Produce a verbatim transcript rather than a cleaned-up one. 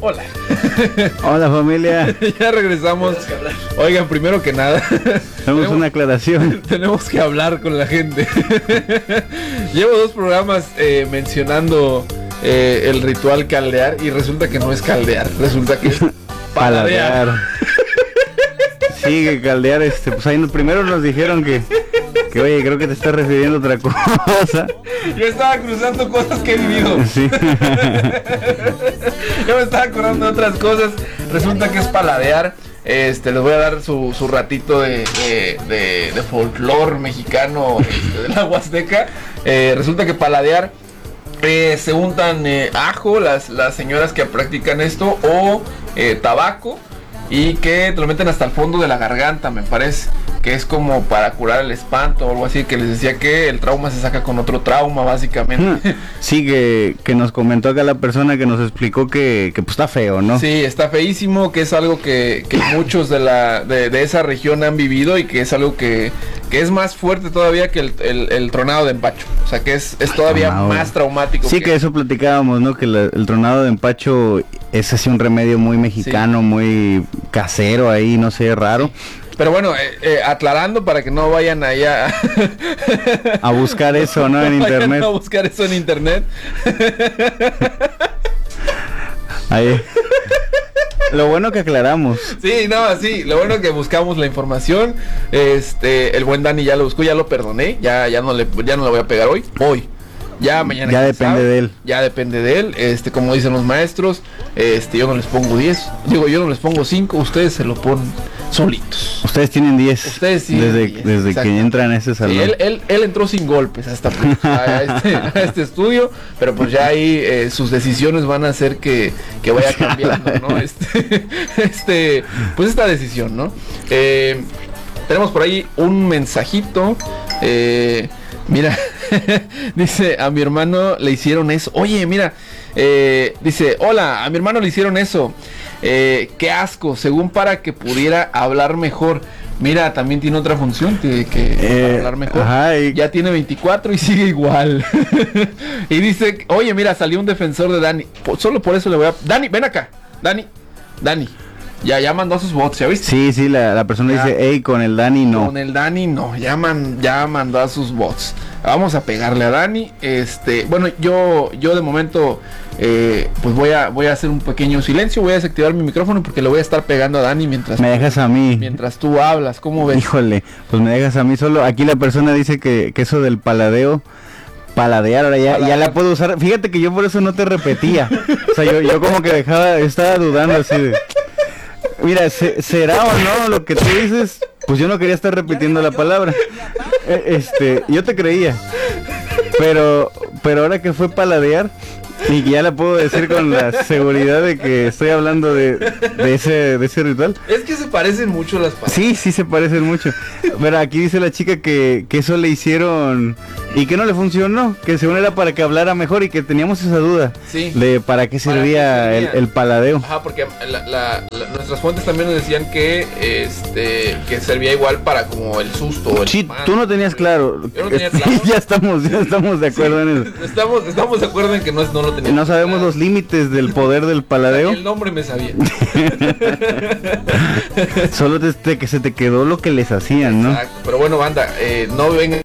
Hola. Hola familia. Ya regresamos. Oigan, primero que nada, tenemos una aclaración. Tenemos que hablar con la gente. Llevo dos programas eh, mencionando eh, el ritual caldear y resulta que no es caldear, resulta que es paladear. Paladear. Sí, que caldear, este, pues ahí primero nos dijeron que, que oye, creo que te estás refiriendo a otra cosa. Yo estaba cruzando cosas que he vivido. Sí. Yo me estaba acordando de otras cosas. Resulta que es paladear. Este, les voy a dar su, su ratito de, de, de, de folclore mexicano, este, de la Huasteca. Eh, resulta que paladear eh, se untan eh, ajo, las, las señoras que practican esto, o eh, tabaco. Y que te lo meten hasta el fondo de la garganta, me parece. Que es como para curar el espanto o algo así. Que les decía que el trauma se saca con otro trauma, básicamente. Sí, que, que nos comentó acá la persona que nos explicó que, que pues está feo, ¿no? Sí, está feísimo, que es algo que, que muchos de la de, de esa región han vivido. Y que es algo que, que es más fuerte todavía que el, el, el tronado de empacho. O sea, que es, es todavía tronado. más traumático. Sí, que, que eso platicábamos, ¿no? Que la, el tronado de empacho es así un remedio muy mexicano, sí. Muy casero ahí, no sé, raro. Pero bueno, eh, eh, aclarando para que no vayan allá a, a buscar eso, ¿no? En no internet. A buscar eso en internet. Ahí. Lo bueno que aclaramos. Sí, no, sí, lo bueno que buscamos la información. Este, el buen Dani ya lo buscó, ya lo perdoné, ya, ya no le, ya no le voy a pegar hoy, hoy. Ya mañana ya depende sabe, de él. Ya depende de él. Este, como dicen los maestros, este, yo no les pongo diez. Digo, yo no les pongo cinco, ustedes se lo ponen solitos. Ustedes tienen diez. Ustedes tienen desde, diez. Desde que entran a ese salón. Sí, él, él, él entró sin golpes hasta a, este, a este estudio, pero pues ya ahí eh, sus decisiones van a hacer que, que vaya cambiando, ¿no? Este, este, pues esta decisión, ¿no? Eh, tenemos por ahí un mensajito. Eh, Mira, dice, a mi hermano le hicieron eso. Oye, mira, eh, dice, hola, a mi hermano le hicieron eso. Eh, qué asco, según para que pudiera hablar mejor. Mira, también tiene otra función que, que eh, para hablar mejor. Ajá, y... Ya tiene veinticuatro y sigue igual. Y dice, oye, mira, salió un defensor de Dani. Solo por eso le voy a... Dani, ven acá. Dani, Dani. Ya, ya mandó a sus bots, ¿ya viste? Sí, sí, la, la persona ya. Dice, hey, con el Dani no. Con el Dani no, ya, man, ya mandó a sus bots. Vamos a pegarle a Dani. Este, bueno, yo, yo de momento, eh, pues voy a, voy a hacer un pequeño silencio, voy a desactivar mi micrófono porque le voy a estar pegando a Dani mientras. Me dejas a mí. Mientras tú hablas, ¿cómo ves? Híjole, pues me dejas a mí solo. Aquí la persona dice que, que eso del paladeo. Paladear, ahora ya, Paladear. Ya la puedo usar. Fíjate que yo por eso no te repetía. O sea, yo, yo como que dejaba, estaba dudando así de. Mira, se, será o no lo que tú dices, pues yo no quería estar repitiendo la palabra. Este, yo te creía. Pero, pero ahora que fue paladear, y ya la puedo decir con la seguridad de que estoy hablando de, de ese de ese ritual. Es que se parecen mucho las palabras. Sí, sí se parecen mucho. Pero aquí dice la chica que, que eso le hicieron y que no le funcionó, que según era para que hablara mejor y que teníamos esa duda. Sí. De para qué servía, ¿Para qué servía? El, el paladeo. Ajá, porque la, la, la, nuestras fuentes también nos decían que este que servía igual para como el susto. El sí, pan, tú no tenías claro. Yo no tenía claro. ya estamos, ya estamos de acuerdo sí, en eso. Estamos, estamos de acuerdo en que no, no lo teníamos. No sabemos claro. Los límites del poder del paladeo. El nombre me sabía. Solo desde que se te quedó lo que les hacían, ¿no? Exacto. Pero bueno, banda, eh, no vengan